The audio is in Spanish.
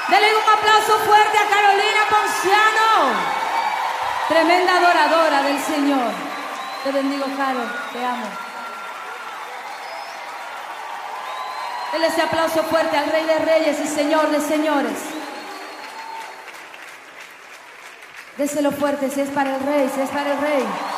Denle un aplauso fuerte a Carolina Ponciano, tremenda adoradora del Señor. Te bendigo, Caro, te amo. Denle ese aplauso fuerte al Rey de Reyes y Señor de Señores. Déselo fuerte si es para el Rey, si es para el Rey.